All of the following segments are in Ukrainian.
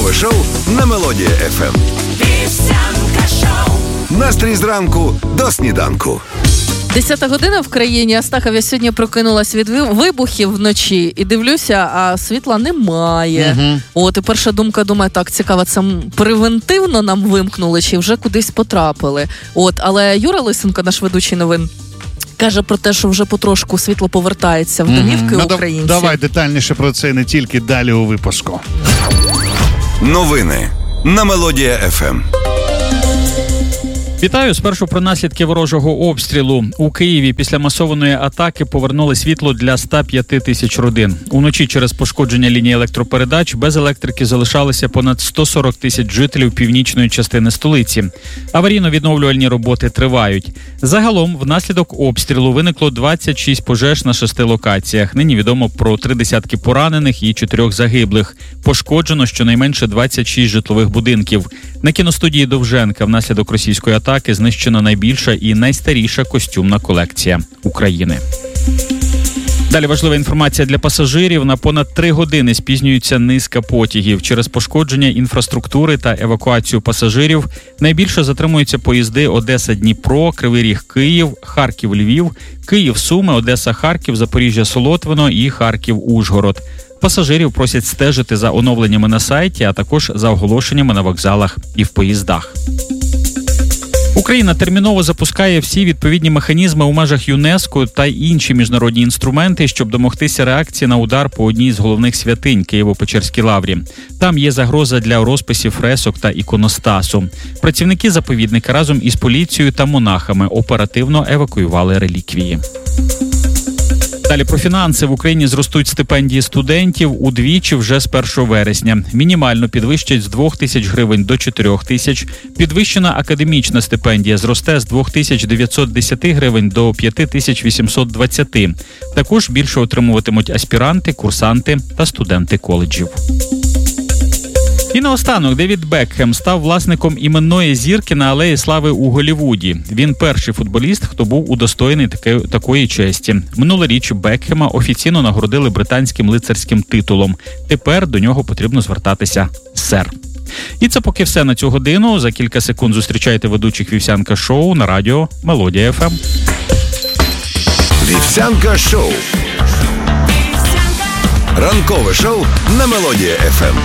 Ранкове шоу на Мелодія ФМ. Настрій зранку до сніданку. 10 година в країні. Астахов, я сьогодні прокинулась від вибухів вночі і дивлюся, а світла немає. От, і перша думка, думаю, так, цікаво, це превентивно нам вимкнули чи вже кудись потрапили. От, але Юра Лисенко, наш ведучий новин, каже про те, що вже потрошку світло повертається в домівки українців. Давай детальніше про це, не тільки далі у випуску. Новини на Мелодія ФМ. Вітаю. Спершу про наслідки ворожого обстрілу. У Києві після масованої атаки повернули світло для 105 тисяч родин. Уночі через пошкодження лінії електропередач без електрики залишалися понад 140 тисяч жителів північної частини столиці. Аварійно-відновлювальні роботи тривають. Загалом, внаслідок обстрілу виникло 26 пожеж на 6 локаціях. Нині відомо про 30 поранених і 4 загиблих. Пошкоджено щонайменше 26 житлових будинків. На кіностудії Довженка внаслідок російської атаки знищена найбільша і найстаріша костюмна колекція України. Далі важлива інформація для пасажирів. На понад 3 години спізнюється низка потягів. Через пошкодження інфраструктури та евакуацію пасажирів найбільше затримуються поїзди Одеса-Дніпро, Кривий Ріг-Київ, Харків-Львів, Київ-Суми, Одеса-Харків, Запоріжжя-Солотвино і Харків-Ужгород. Пасажирів просять стежити за оновленнями на сайті, а також за оголошеннями на вокзалах і в поїздах. Україна терміново запускає всі відповідні механізми у межах ЮНЕСКО та інші міжнародні інструменти, щоб домогтися реакції на удар по одній з головних святинь – Києво-Печерській лаврі. Там є загроза для розписів, фресок та іконостасу. Працівники заповідника разом із поліцією та монахами оперативно евакуювали реліквії. Далі про фінанси. В Україні зростуть стипендії студентів удвічі вже з 1 вересня. Мінімально підвищать з 2 тисяч гривень до 4 тисяч. Підвищена академічна стипендія зросте з 2910 гривень до 5820. Також більше отримуватимуть аспіранти, курсанти та студенти коледжів. І наостанок, Девід Бекхем став власником іменної зірки на Алеї Слави у Голлівуді. Він перший футболіст, хто був удостоєний такої честі. Минулоріч Бекхема офіційно нагородили британським лицарським титулом. Тепер до нього потрібно звертатися «сер». І це поки все на цю годину. За кілька секунд зустрічайте ведучих «Вівсянка шоу» на радіо Мелодія ФМ. «Вівсянка шоу». Ранкове шоу на Мелодія ФМ.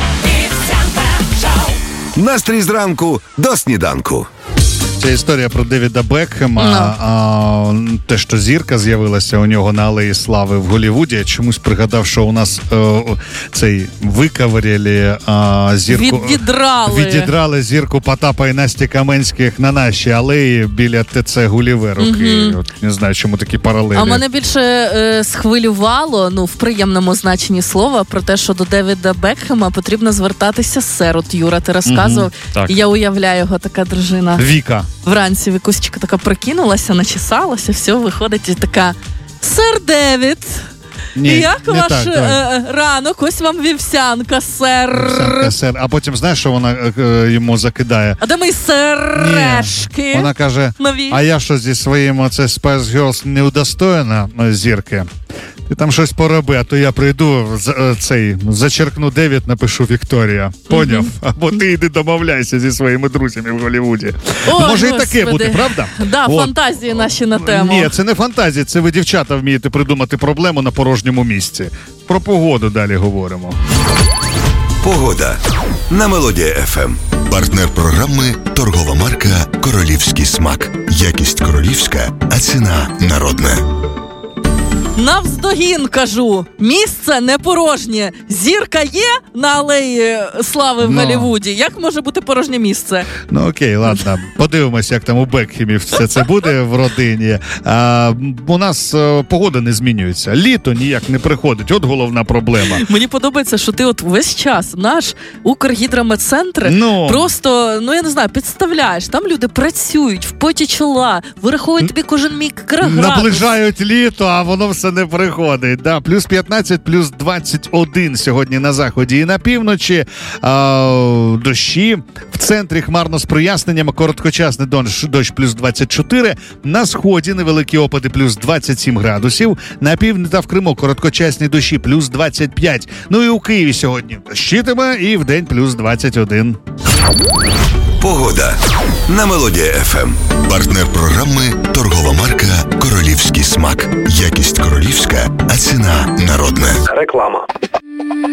Настрій зранку до сніданку. Це історія про Девіда Бекхема, те, що зірка з'явилася у нього на Алеї Слави в Голлівуді. Я чомусь пригадав, що у нас цей викаварили зірку... Відідрали зірку Потапа і Насті Каменських на нашій алеї біля ТЦ Гулівер. Не знаю, чому такі паралелі. А мене більше схвилювало, в приємному значенні слова, про те, що до Девіда Бекхема потрібно звертатися сер. От Юра, ти розказував. І я уявляю його, така дружина. Віка. Вранці Вікусечка така прокинулася, начесалася, все, виходить і така: «Сер Девід, як ваш ранок? Ось вам вівсянка, сер». Вівсянка, сер. А потім, знаєш, що вона йому закидає? А де мої сережки? Вона каже, нові? А я що зі своїм оце Spice Girls не удостоєна зірки? Ти там щось пороби, а то я прийду, зачеркну Девід, напишу Вікторія. Поняв? Або ти йди домовляйся зі своїми друзями в Голлівуді. Може і таке бути, правда? Да, фантазії наші на тему. Ні, це не фантазії, це ви, дівчата, вмієте придумати проблему на порожньому місці. Про погоду далі говоримо. Погода на Мелодія ФМ. Партнер програми – торгова марка «Королівський смак». Якість королівська, а ціна народна. Навздогін кажу, місце не порожнє. Зірка є на Алеї Слави в Голлівуді. Як може бути порожнє місце? Окей, ладно. Подивимось, як там у Бекхемів все це буде в родині. У нас погода не змінюється. Літо ніяк не приходить. От головна проблема. Мені подобається, що ти от весь час наш Укргідрометцентр просто, я не знаю, підставляєш. Там люди працюють в поті чола, вираховують тобі кожен мікроградус. Наближають літо, а воно все сонце не приходить. Да, плюс 15, плюс 21 сьогодні на заході і на півночі. Дощі. В центрі хмарно з проясненнями, короткочасний дощ плюс 24. На сході невеликі опади плюс 27 градусів. На півдні та в Криму короткочасні дощі плюс 25. Ну і у Києві сьогодні дощитиме і вдень плюс 21. Погода на Мелодія ФМ. Партнер програми торгова марка «Королівський смак». Якість королівська, а ціна народна. Реклама.